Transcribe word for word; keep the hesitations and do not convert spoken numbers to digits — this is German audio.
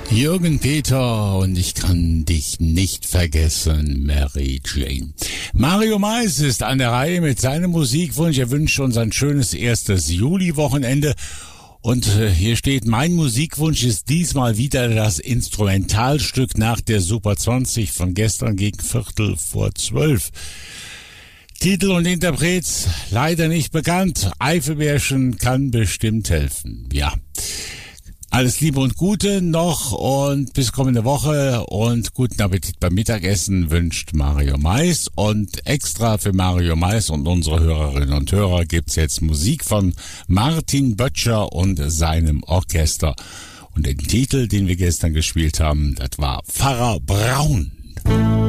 Jürgen Peter und ich kann dich nicht vergessen, Mary Jane. Mario Mais ist an der Reihe mit seinem Musikwunsch. Er wünscht uns ein schönes erstes Juli-Wochenende. Und äh, hier steht, mein Musikwunsch ist diesmal wieder das Instrumentalstück nach der Super zwanzig von gestern gegen Viertel vor zwölf. Titel und Interpret leider nicht bekannt. Eifelbärchen kann bestimmt helfen. Ja. Alles Liebe und Gute noch und bis kommende Woche und guten Appetit beim Mittagessen wünscht Mario Mais. Und extra für Mario Mais und unsere Hörerinnen und Hörer gibt's jetzt Musik von Martin Böttcher und seinem Orchester. Und den Titel, den wir gestern gespielt haben, das war Pfarrer Braun.